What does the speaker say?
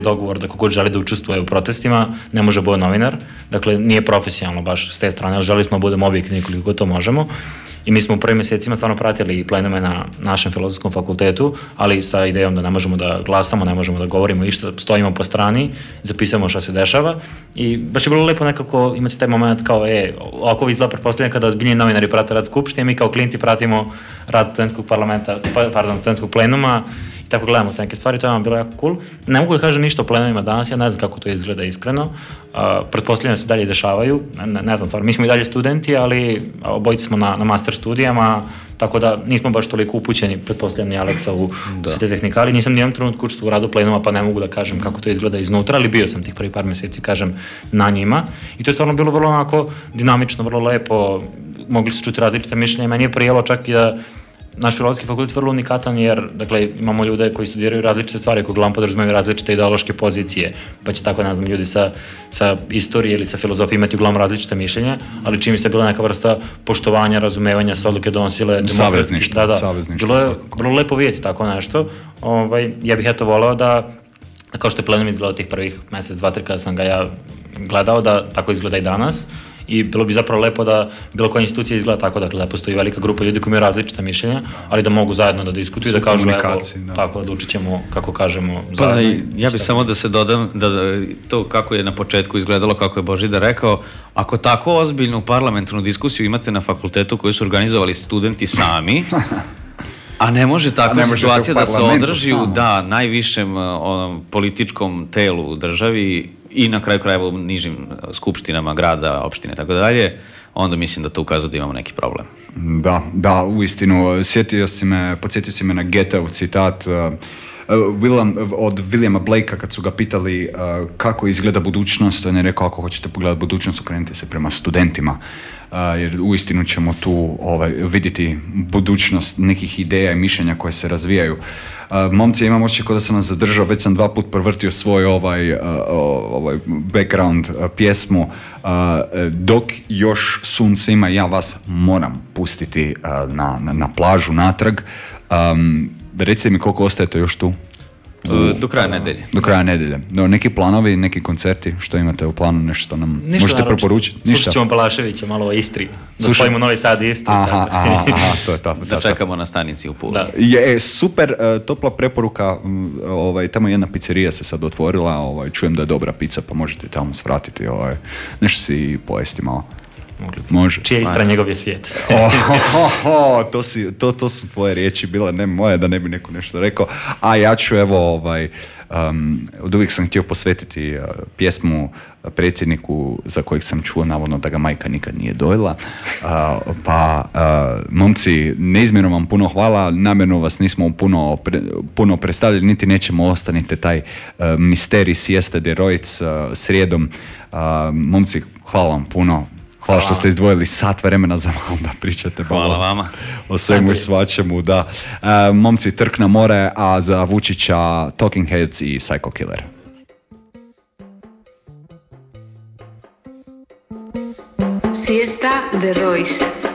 dogovor da kogod želi da učestvuje u protestima, ne može bude novinar, dakle nije profesionalno baš s te strane, ali želi smo da budemo objektivni koliko to možemo. I mi smo u prvim mjesecima stvarno pratili plenume na našem filozofskom fakultetu, ali sa idejom da ne možemo da glasamo, ne možemo da govorimo išta, stojimo po strani, zapisujemo šta se dešava i baš je bilo lepo nekako imati taj moment kao, ovako izgleda pretpostavljam kada ozbiljni novinari prate rad Skupštine, mi kao klinci pratimo rad studentskog parlamenta, studentskog plenuma i tako gledamo te neke stvari, to je vam bilo jako cool. Ne mogu da kažem ništa o plenumima danas, ja ne znam kako to izgleda iskreno, pretpostavljam da se dalje dešavaju, ne znam stvarno, mi smo i dalje studenti, ali obojice smo na master studijama, tako da nismo baš toliko upućeni, pretpostavljam ni Aleksa u sve te tehnikali, nisam nijednom trenutku učestvovao u radu plenuma, pa ne mogu da kažem kako to izgleda iznutra, ali bio sam tih prvi par mjeseci, kažem, na njima i to je stvarno bilo vrlo onako dinamično, vrlo lepo, mogli su čuti različite mišljenja, meni je prijelo čak i da naš filozofski fakultet je vrlo unikatan jer, dakle, imamo ljude koji studiraju različite stvari, koji uglavnom podrazumevaju različite ideološke pozicije, pa će tako, ne znam, ljudi sa istorije ili sa filozofije imati uglavnom različite mišljenja, ali čim se bila neka vrsta poštovanja, razumevanja, se odluke donosile demokratski. Bilo je vrlo lepo vidjeti tako nešto. Ja bih voleo da, kao što je plenum izgledao tih prvih mjesec, 2-3 kada sam ga ja gledao, da tako izgleda i danas. I bilo bi zapravo lepo da bilo koja institucija izgleda tako, dakle da postoji velika grupa ljudi koji imaju različita mišljenja, ali da mogu zajedno da diskutuju i da kažu tako da učit ćemo, kako kažemo, zajedno. Ja bih samo da se dodam da to kako je na početku izgledalo, kako je Božidar rekao, ako tako ozbiljnu parlamentarnu diskusiju imate na fakultetu koju su organizovali studenti sami, a ne može takva situacija da se održi u najvišem političkom telu u državi i na kraju krajeva u nižim skupštinama grada, opštine i tako dalje, onda mislim da to ukazuje da imamo neki problem. Da, uistinu. Podsjetio si me na Goetheov citat od Williama Blakea kad su ga pitali kako izgleda budućnost, on je rekao ako hoćete pogledati budućnost, okrenite se prema studentima. Jer uistinu ćemo tu vidjeti budućnost nekih ideja i mišljenja koje se razvijaju. Momci, imam osjećaj kao da sam nas zadržao, već sam 2 puta provrtio svoj background pjesmu. Dok još sunce ima, ja vas moram pustiti na plažu natrag. Recite mi koliko ostajete još tu? Do kraja nedelje. Do kraja nedelje. Neki planovi, neki koncerti, što imate u planu, nešto nam možete preporučiti? Slušat ćemo Balaševića malo o Istri. Da spojimo Novi Sad i Istri. Aha, to je to. Da čekamo na stanici u Puli. Super, topla preporuka. Tamo jedna pizzerija se sad otvorila. Čujem da je dobra pizza, pa možete tamo svratiti. Nešto si pojesti malo. Može. Čija Istra, njegov je svijet. To su tvoje riječi bile, ne moje, da ne bi neko nešto rekao. A ja ću od uvijek sam htio posvetiti pjesmu predsjedniku za kojeg sam čuo navodno da ga majka nikad nije dojela. Momci, neizmjerno vam puno hvala, namjerno vas nismo puno predstavljali, niti nećemo, ostanite taj misterij Siesta de Roiz srijedom. Momci, hvala vam puno. Hvala što ste izdvojili sat vremena za malo da pričate. Hvala vama. O svemu i svačemu, da. Momci, Trk na more, a za Vučića Talking Heads i Psycho Killer. Siesta de Roiz.